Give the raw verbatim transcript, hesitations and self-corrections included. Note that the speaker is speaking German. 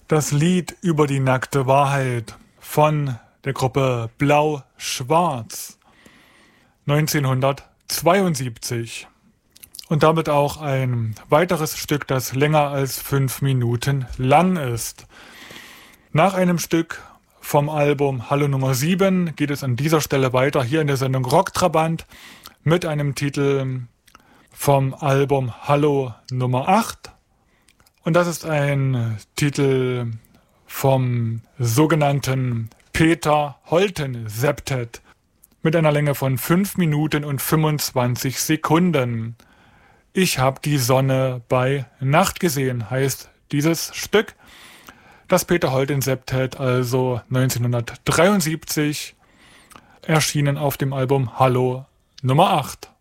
Das Lied über die nackte Wahrheit von der Gruppe Blau-Schwarz neunzehnhundertzweiundsiebzig. Und damit auch ein weiteres Stück, das länger als fünf Minuten lang ist. Nach einem Stück vom Album Hallo Nummer sieben geht es an dieser Stelle weiter hier in der Sendung Rocktrabant mit einem Titel vom Album Hallo Nummer acht. Und das ist ein Titel vom sogenannten Peter Holten Septet mit einer Länge von fünf Minuten und fünfundzwanzig Sekunden. Ich hab die Sonne bei Nacht gesehen, heißt dieses Stück. Das Peter Holten Septet, also neunzehnhundertdreiundsiebzig, erschienen auf dem Album Hallo Nummer acht.